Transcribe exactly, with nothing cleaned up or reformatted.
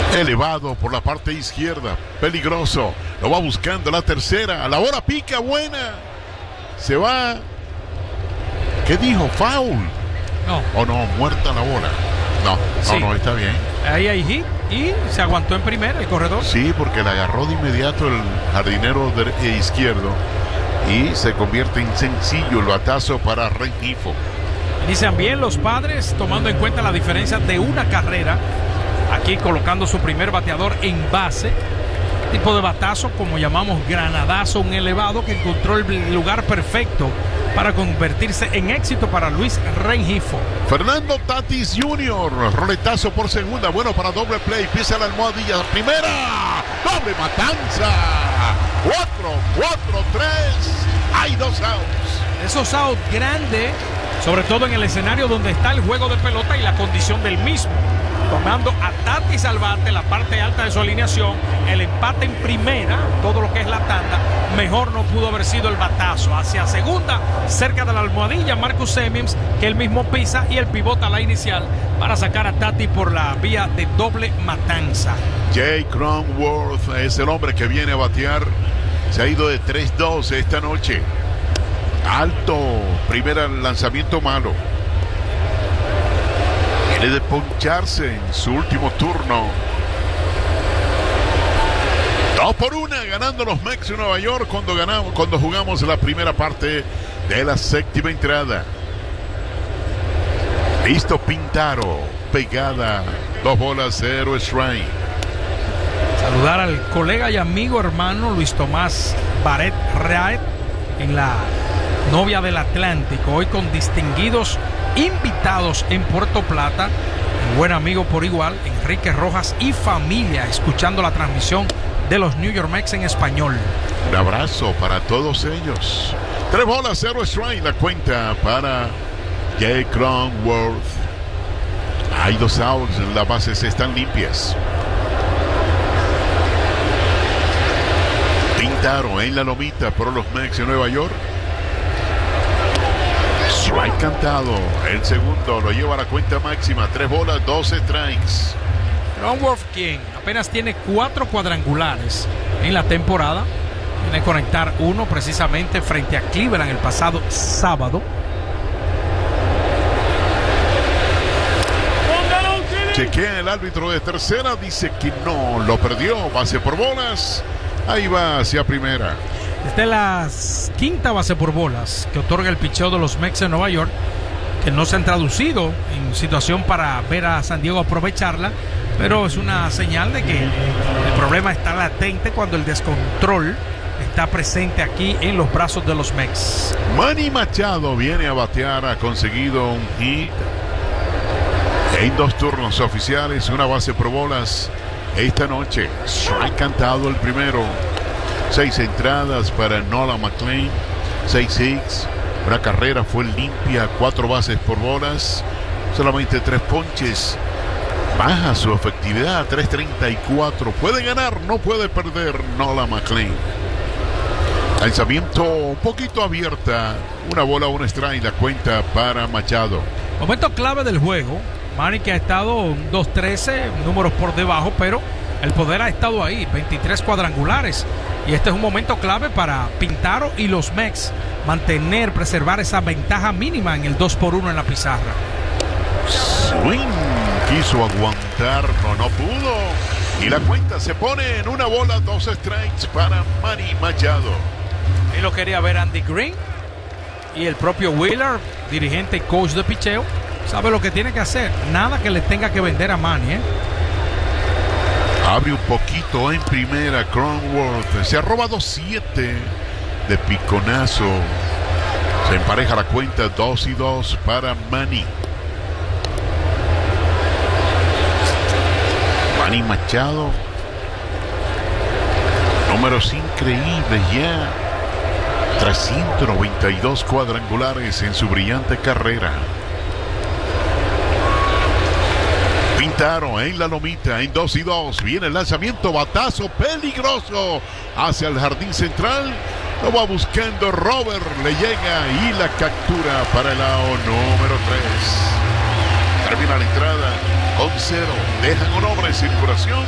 Elevado por la parte izquierda, peligroso, lo va buscando la tercera, la bola pica buena, se va. ¿Qué dijo? ¿Foul? No. ¿O no? ¿Muerta la bola? No, Sí. no, no, está bien. Ahí hay hit y se aguantó en primera el corredor. Sí, porque la agarró de inmediato el jardinero de, izquierdo y se convierte en sencillo el batazo para Rengifo. Dicen bien los Padres, tomando en cuenta la diferencia de una carrera, aquí colocando su primer bateador en base. Tipo de batazo, como llamamos granadazo, un elevado que encontró el lugar perfecto para convertirse en éxito para Luis Rengifo. Fernando Tatis junior, roletazo por segunda, bueno para doble play, pisa la almohadilla, primera, doble matanza, cuatro, cuatro, tres, hay dos outs. Esos outs grandes, sobre todo en el escenario donde está el juego de pelota y la condición del mismo. Tomando a Tatis al bate, la parte alta de su alineación, el empate en primera, todo lo que es la tanda, mejor no pudo haber sido el batazo. Hacia segunda, cerca de la almohadilla, Marcus Semien, que él mismo pisa y el pivota a la inicial para sacar a Tatis por la vía de doble matanza. Jay Cronenworth es el hombre que viene a batear, se ha ido de tres dos esta noche. Alto, primer lanzamiento malo. Quiere de poncharse en su último turno. Dos por una, ganando los Mets de Nueva York cuando ganamos, cuando jugamos la primera parte de la séptima entrada. Listo Pintaro, pegada, dos bolas, cero strike. Saludar al colega y amigo hermano Luis Tomás Barret Reaet en la novia del Atlántico, hoy con distinguidos invitados en Puerto Plata, un buen amigo por igual, Enrique Rojas y familia, escuchando la transmisión de los New York Mets en español. Un abrazo para todos ellos. Tres bolas, cero strike, la cuenta para Jay Cronenworth. Hay dos outs, las bases están limpias. Pintaro en la lomita por los Mets de Nueva York. Strike cantado, el segundo lo lleva a la cuenta máxima, tres bolas, dos strikes. Cronenworth, quien apenas tiene cuatro cuadrangulares en la temporada, viene a conectar uno precisamente frente a Cleveland el pasado sábado. Chequea el árbitro de tercera, dice que no, lo perdió, base por bolas, ahí va hacia primera. Esta es la quinta base por bolas que otorga el picheo de los Mets de Nueva York, que no se han traducido en situación para ver a San Diego aprovecharla, pero es una señal de que el problema está latente cuando el descontrol está presente aquí en los brazos de los Mets. Manny Machado viene a batear, ha conseguido un hit en dos turnos oficiales, una base por bolas esta noche. Strike cantado el primero. Seis entradas para Nolan McLean, seis hits, una carrera fue limpia, cuatro bases por bolas, solamente tres ponches, baja su efectividad a tres treinta y cuatro, puede ganar, no puede perder Nolan McLean. Lanzamiento un poquito abierta, una bola, un strike, la cuenta para Machado. Momento clave del juego, Manny que ha estado dos trece, números por debajo, pero el poder ha estado ahí, veintitrés cuadrangulares. Y este es un momento clave para Pintaro y los Mets mantener, preservar esa ventaja mínima en el dos por uno en la pizarra. Swing, quiso aguantar, no, no pudo. Y la cuenta se pone en una bola, dos strikes para Manny Machado. Él lo quería ver Andy Green y el propio Wheeler, dirigente y coach de picheo, sabe lo que tiene que hacer. Nada que le tenga que vender a Manny, ¿eh? Abre un poquito en primera Cronenworth. Se ha robado siete de piconazo. Se empareja la cuenta dos y dos para Manny. Manny Machado. Números increíbles ya. trescientos noventa y dos cuadrangulares en su brillante carrera. Pintaro en la lomita, en dos y dos. Viene el lanzamiento, batazo peligroso hacia el jardín central. Lo va buscando Robert, le llega y la captura para el out número tres. Termina la entrada con cero. Dejan un hombre en circulación.